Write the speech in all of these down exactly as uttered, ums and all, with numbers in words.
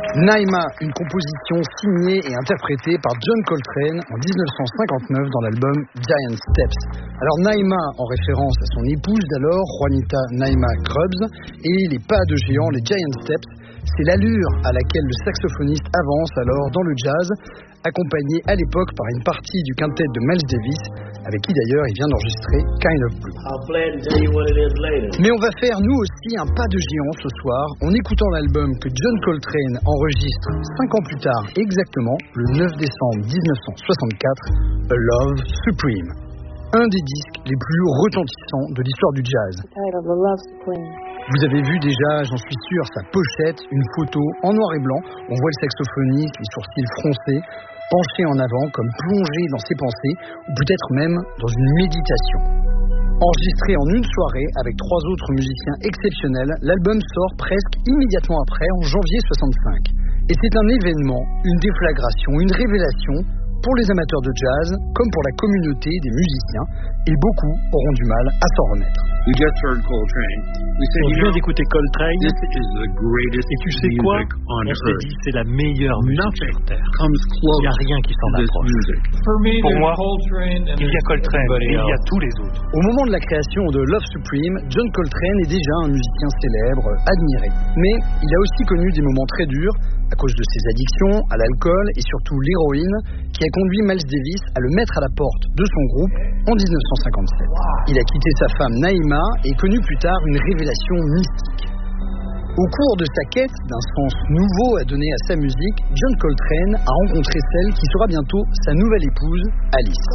Naima, une composition signée et interprétée par John Coltrane en dix-neuf cent cinquante-neuf dans l'album Giant Steps. Alors Naima, en référence à son épouse d'alors, Juanita Naima Grubbs, et les pas de géant, les Giant Steps, c'est l'allure à laquelle le saxophoniste avance alors dans le jazz, accompagné à l'époque par une partie du quintet de Miles Davis, avec qui d'ailleurs il vient d'enregistrer Kind of Blue. Mais on va faire nous aussi un pas de géant ce soir en écoutant l'album que John Coltrane enregistre cinq ans plus tard, exactement le neuf décembre dix-neuf cent soixante-quatre, A Love Supreme. Un des disques les plus retentissants de l'histoire du jazz. Vous avez vu déjà, j'en suis sûr, sa pochette, une photo en noir et blanc. On voit le saxophoniste, les sourcils froncés, penché en avant, comme plongé dans ses pensées, ou peut-être même dans une méditation. Enregistré en une soirée avec trois autres musiciens exceptionnels, l'album sort presque immédiatement après, en janvier soixante-cinq. Et c'est un événement, une déflagration, une révélation pour les amateurs de jazz, comme pour la communauté des musiciens, et beaucoup auront du mal à s'en remettre. We just heard Coltrane. We said, On you vient know, d'écouter Coltrane, this is the greatest et tu sais quoi? music on On s'est earth. dit c'est la meilleure musique Nothing sur Terre. comes Il close n'y a rien qui s'en to this approche. music. Pour moi, il y a Coltrane et il y a tous les autres. Au moment de la création de Love Supreme, John Coltrane est déjà un musicien célèbre, admiré. Mais il a aussi connu des moments très durs à cause de ses addictions à l'alcool et surtout l'héroïne, qui a conduit Miles Davis à le mettre à la porte de son groupe en dix-neuf cent cinquante-sept. Il a quitté sa femme Naima et connu plus tard une révélation mystique. Au cours de sa quête d'un sens nouveau à donner à sa musique, John Coltrane a rencontré celle qui sera bientôt sa nouvelle épouse, Alice.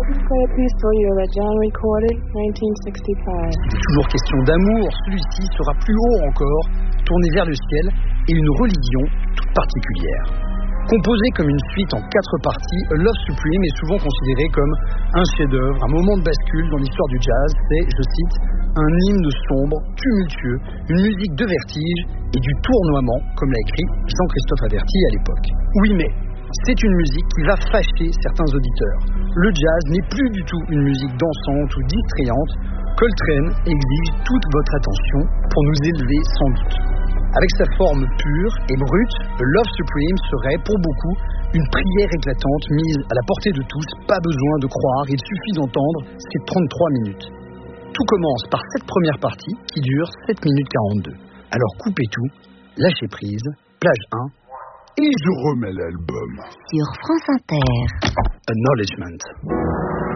Toujours question d'amour, celui-ci sera plus haut encore, tourné vers le ciel et une religion toute particulière. Composé comme une suite en quatre parties, A Love Supreme est souvent considéré comme un chef-d'œuvre, un moment de bascule dans l'histoire du jazz. C'est, je cite, un hymne sombre, tumultueux, une musique de vertige et du tournoiement, comme l'a écrit Jean-Christophe Averty à l'époque. Oui, mais c'est une musique qui va fâcher certains auditeurs. Le jazz n'est plus du tout une musique dansante ou distrayante. Coltrane exige toute votre attention pour nous élever sans doute. Avec sa forme pure et brute, A Love Supreme serait, pour beaucoup, une prière éclatante mise à la portée de tous. Pas besoin de croire, il suffit d'entendre ces trente-trois minutes. Tout commence par cette première partie qui dure sept minutes quarante-deux. Alors coupez tout, lâchez prise, plage un, et je remets l'album. Sur France Inter. Acknowledgement.